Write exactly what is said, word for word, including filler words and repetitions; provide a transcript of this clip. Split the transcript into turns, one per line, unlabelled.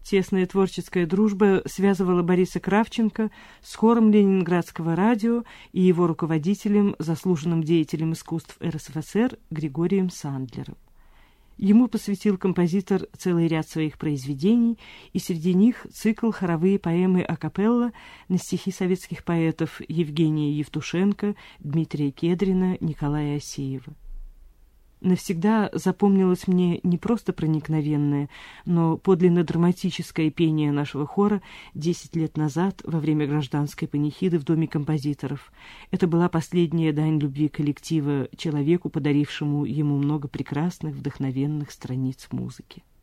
Тесная творческая дружба связывала Бориса Кравченко с хором Ленинградского радио и его руководителем, заслуженным деятелем искусств эр эс эф эс эр Григорием Сандлером. Ему посвятил композитор целый ряд своих произведений, и среди них цикл «Хоровые поэмы акапелла» на стихи советских поэтов Евгения Евтушенко, Дмитрия Кедрина, Николая Асеева. Навсегда запомнилось мне не просто проникновенное, но подлинно драматическое пение нашего хора десять лет назад во время гражданской панихиды в Доме композиторов. Это была последняя дань любви коллектива человеку, подарившему ему много прекрасных, вдохновенных страниц музыки.